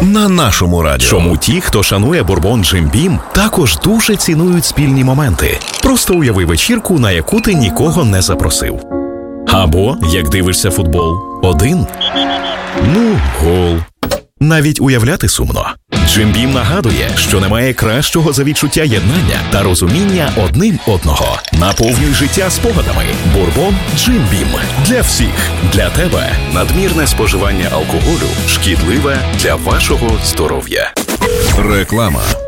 на нашому радіо. Чому ті, хто шанує бурбон Джим Бім, також дуже цінують спільні моменти. Просто уяви вечірку, на яку ти нікого не запросив. Або, як дивишся футбол, один. Гол. Навіть уявляти сумно. Джим Бім нагадує, що немає кращого за відчуття єднання та розуміння одним одного. Наповнюй життя спогадами. Бурбон Джим Бім. Для всіх. Для тебе. Надмірне споживання алкоголю шкідливе для вашого здоров'я. Реклама.